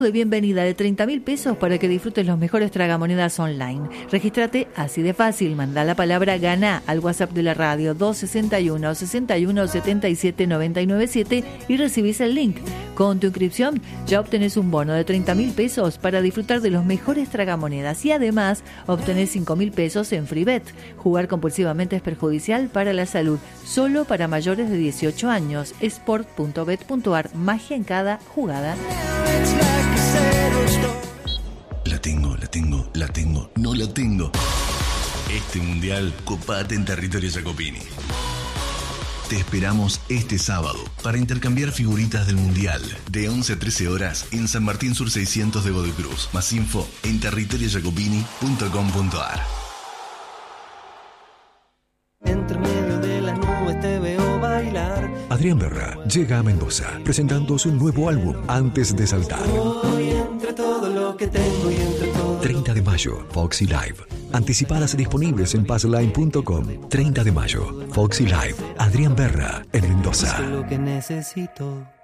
de bienvenida de 30.000 pesos para que disfrutes los mejores tragamonedas online. Regístrate así de fácil. Manda la palabra GANA al WhatsApp de la radio 261 61 77 997 y recibís el link. Con tu inscripción ya obtenés un bono de 30.000 pesos para disfrutar de los mejores tragamonedas y además obtenés 5.000 pesos en FreeBet. Jugar compulsivamente es perjudicial para la salud. Solo para mayores de 18 años. Sport.bet.ar. Magia en cada jugada. La tengo, no la tengo. Este mundial, copate en territorio Jacopini. Te esperamos este sábado para intercambiar figuritas del mundial de 11 a 13 horas en San Martín Sur 600 de Godoy Cruz. Más info en territoriojacopini.com.ar. Entre medio de las nubes te veo bailar. Adrián Berra llega a Mendoza presentando su nuevo álbum Antes de Saltar. Hoy entre todo lo que tengo y entre todo 30 de mayo, Foxy Live. Anticipadas disponibles en passline.com. 30 de mayo, Foxy Live. Adrián Berra en Mendoza. lo que necesito.